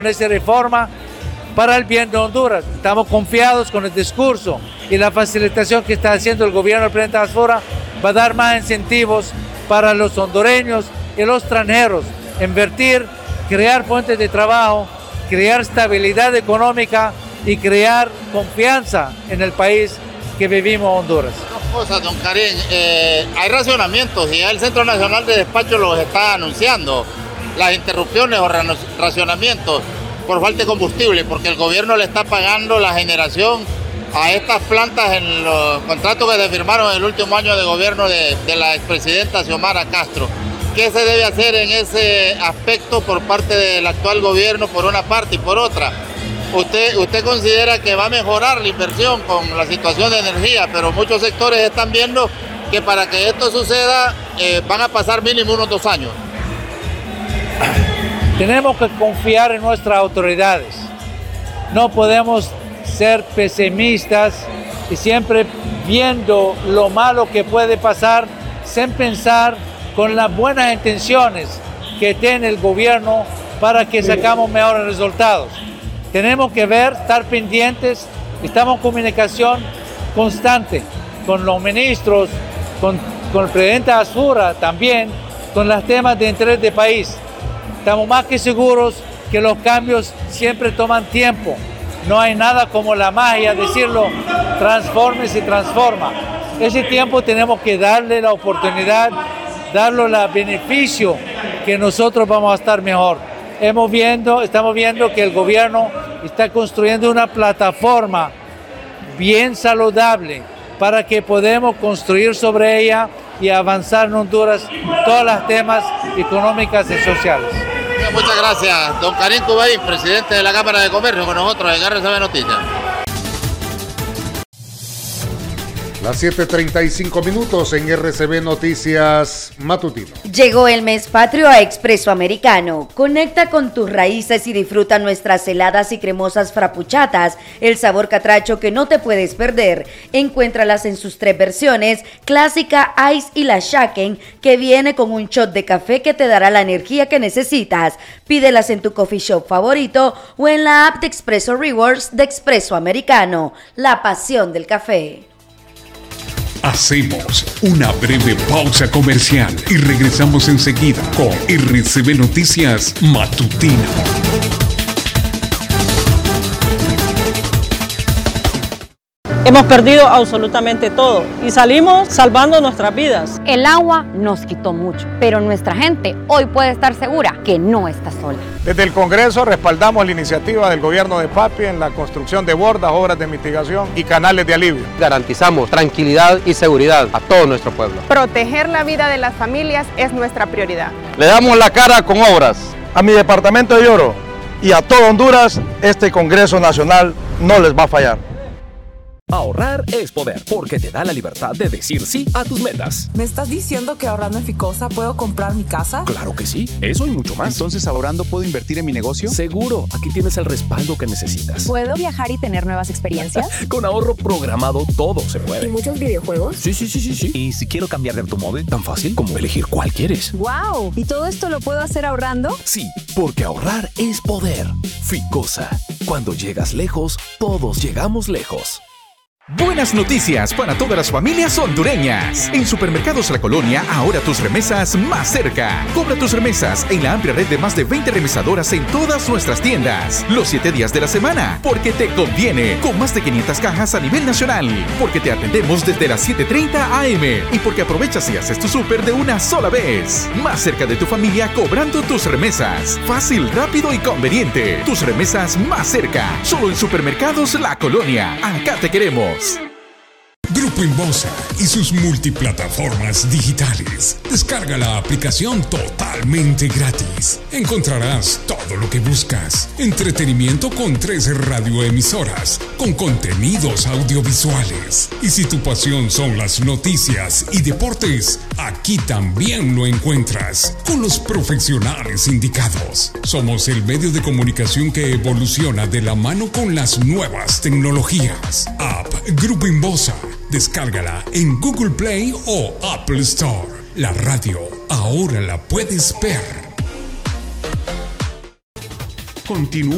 esa reforma para el bien de Honduras. Estamos confiados con el discurso y la facilitación que está haciendo el gobierno del presidente Asfura. Va a dar más incentivos para los hondureños y los extranjeros, invertir, crear fuentes de trabajo, crear estabilidad económica y crear confianza en el país que vivimos, Honduras. Dos cosas, don Karim. Hay racionamientos y ya el Centro Nacional de Despacho los está anunciando. Las interrupciones o racionamientos por falta de combustible, porque el gobierno le está pagando la generación a estas plantas en los contratos que se firmaron en el último año de gobierno de la expresidenta Xiomara Castro. ¿Qué se debe hacer en ese aspecto por parte del actual gobierno por una parte y por otra? ¿Usted considera que va a mejorar la inversión con la situación de energía, pero muchos sectores están viendo que para que esto suceda van a pasar mínimo unos 2 años? Tenemos que confiar en nuestras autoridades. No podemos ser pesimistas y siempre viendo lo malo que puede pasar sin pensar con las buenas intenciones que tiene el gobierno para que sacamos mejores resultados. Tenemos que ver, estar pendientes, estamos en comunicación constante con los ministros, con el presidente Asfura también, con los temas de interés del país. Estamos más que seguros que los cambios siempre toman tiempo. No hay nada como la magia, decirlo, transforme y se transforma. Ese tiempo tenemos que darle la oportunidad, darle el beneficio que nosotros vamos a estar mejor. Estamos viendo que el gobierno está construyendo una plataforma bien saludable para que podamos construir sobre ella y avanzar en Honduras todos los temas económicos y sociales. Muchas gracias, don Karim Kubein, presidente de la Cámara de Comercio, con nosotros en RCB Noticias. Las 7:35 en RCB Noticias Matutino. Llegó el mes patrio a Expreso Americano. Conecta con tus raíces y disfruta nuestras heladas y cremosas frappucciatas, el sabor catracho que no te puedes perder. Encuéntralas en sus 3 versiones, clásica, ice y la shaken, que viene con un shot de café que te dará la energía que necesitas. Pídelas en tu coffee shop favorito o en la app de Expreso Rewards de Expreso Americano. La pasión del café. Hacemos una breve pausa comercial y regresamos enseguida con RCB Noticias Matutino. Hemos perdido absolutamente todo y salimos salvando nuestras vidas. El agua nos quitó mucho, pero nuestra gente hoy puede estar segura que no está sola. Desde el Congreso respaldamos la iniciativa del gobierno de Papi en la construcción de bordas, obras de mitigación y canales de alivio. Garantizamos tranquilidad y seguridad a todo nuestro pueblo. Proteger la vida de las familias es nuestra prioridad. Le damos la cara con obras. A mi departamento de Lloro y a todo Honduras, este Congreso Nacional no les va a fallar. Ahorrar es poder, porque te da la libertad de decir sí a tus metas. ¿Me estás diciendo que ahorrando en Ficosa puedo comprar mi casa? Claro que sí, eso y mucho más. Entonces, ¿ahorrando puedo invertir en mi negocio? Seguro, aquí tienes el respaldo que necesitas. ¿Puedo viajar y tener nuevas experiencias? Con ahorro programado todo se puede. ¿Y muchos videojuegos? Sí. ¿Y si quiero cambiar de automóvil? Tan fácil como elegir cuál quieres. ¡Wow! ¿Y todo esto lo puedo hacer ahorrando? Sí, porque ahorrar es poder. Ficosa, cuando llegas lejos, todos llegamos lejos. Buenas noticias para todas las familias hondureñas. En Supermercados La Colonia, ahora tus remesas más cerca. Cobra tus remesas en la amplia red de más de 20 remesadoras en todas nuestras tiendas. Los 7 días de la semana, porque te conviene. Con más de 500 cajas a nivel nacional. Porque te atendemos desde las 7:30 AM. Y porque aprovechas y haces tu súper de una sola vez. Más cerca de tu familia cobrando tus remesas. Fácil, rápido y conveniente. Tus remesas más cerca. Solo en Supermercados La Colonia. Acá te queremos. Grupo Inbosa y sus multiplataformas digitales. Descarga la aplicación totalmente gratis. Encontrarás todo lo que buscas. Entretenimiento con 13 radioemisoras, con contenidos audiovisuales. Y si tu pasión son las noticias y deportes, aquí también lo encuentras, con los profesionales indicados. Somos el medio de comunicación que evoluciona de la mano con las nuevas tecnologías. App Grupo Inbosa. Descárgala en Google Play o Apple Store. La radio ahora la puedes ver. Continúa